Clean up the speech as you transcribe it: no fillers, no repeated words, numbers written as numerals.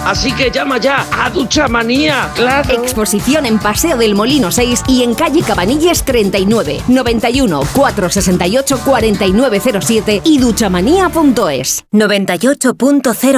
Así que llama ya a Duchamanía, claro. Exposición en Paseo del Molino 6 y en calle Cabanilles 39, 91 468 4907 y duchamanía.es. 98.0